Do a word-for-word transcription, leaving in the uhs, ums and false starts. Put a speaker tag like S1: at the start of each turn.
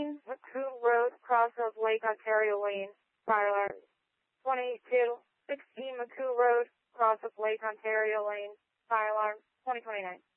S1: sixteen McCoo Road, cross of Lake Ontario Lane, fire alarm. twenty-two sixteen McCoo Road, cross of Lake Ontario Lane, fire alarm. twenty twenty-nine.